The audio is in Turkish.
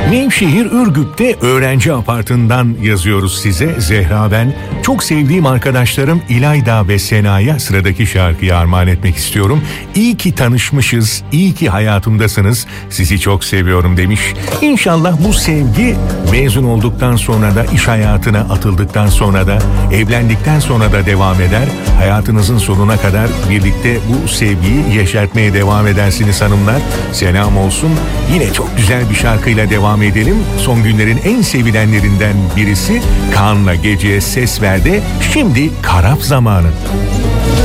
Nevşehir Ürgüp'te öğrenci apartından yazıyoruz size. Zehra ben. Çok sevdiğim arkadaşlarım İlayda ve Sena'ya sıradaki şarkıyı armağan etmek istiyorum. İyi ki tanışmışız, iyi ki hayatımdasınız, sizi çok seviyorum demiş. İnşallah bu sevgi mezun olduktan sonra da, iş hayatına atıldıktan sonra da, evlendikten sonra da devam eder. Hayatınızın sonuna kadar birlikte bu sevgiyi yeşertmeye devam edersiniz hanımlar. Selam olsun. Yine çok güzel bir şarkıyla devam edelim. Son günlerin en sevilenlerinden birisi Kaan'la Geceye Ses Verdi. Şimdi Karap zamanı.